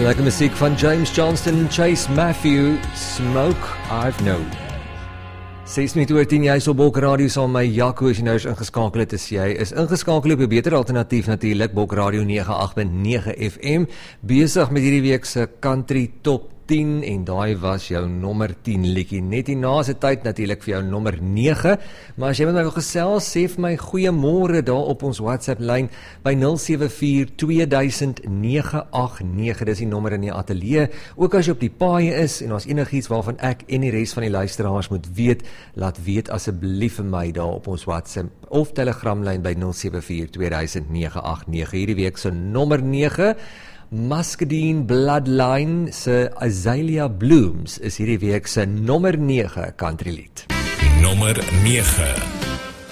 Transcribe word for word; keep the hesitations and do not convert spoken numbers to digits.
Lekker musiek van James Johnston en Chase Matthew, Smoke I've Known. ses minute oor tien, jy is op Bok Radio saam met my Jaco, as jy nou is ingeskakel het, is jy is ingeskakel op 'n beter alternatief natuurlik, Bok Radio nege agt punt nege F M, besig met hierdie week se Country Top tien, en daai was jou nommer tien liedjie, net die naaste tyd natuurlik vir jou nommer nege, maar as jy met my wil gesels, sê vir my goeiemôre daar op ons WhatsApp lyn by nul sewe vier twee duisend nege agt nege, dis die nommer in die ateljee, ook as jy op die paaie is, en as enigiets waarvan ek en die res van die luisteraars moet weet, laat weet asseblief vir my daar op ons WhatsApp of Telegram lyn by nul sewe vier twee duisend nege agt nege, hierdie week se nommer nege, Muscadine Bloodline se Azalea Blooms is hierdie week se nommer nege country lied. Nommer nege.